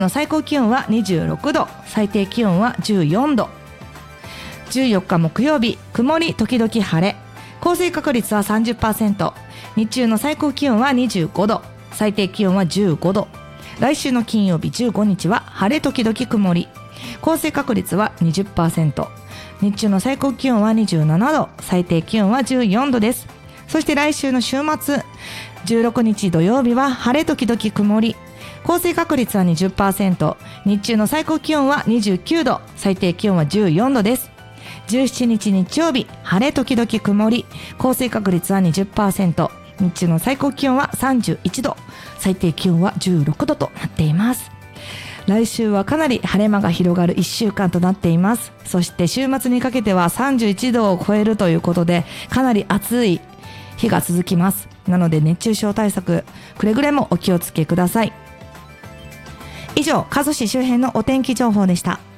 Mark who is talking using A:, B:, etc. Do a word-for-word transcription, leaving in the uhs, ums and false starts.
A: の最高気温はにじゅうろくど、最低気温はじゅうよんど。じゅうよっか木曜日、曇り時々晴れ、降水確率は さんじゅっパーセント、日中の最高気温はにじゅうごど、最低気温はじゅうごど。来週の金曜日じゅうごにちは晴れ時々曇り、降水確率は にじゅっパーセント、日中の最高気温はにじゅうななど、最低気温はじゅうよんどです。そして来週の週末じゅうろくにち土曜日は晴れ時々曇り、降水確率は にじゅっパーセント、日中の最高気温はにじゅうきゅうど、最低気温はじゅうよんどです。じゅうしちにち日曜日、晴れ時々曇り、降水確率は にじゅっパーセント、日中の最高気温はさんじゅういちど、最低気温はじゅうろくどとなっています。来週はかなり晴れ間が広がるいっしゅうかんとなっています。そして週末にかけてはさんじゅういちどを超えるということで、かなり暑い日が続きます。なので熱中症対策、くれぐれもお気をつけください。以上、加須市周辺のお天気情報でした。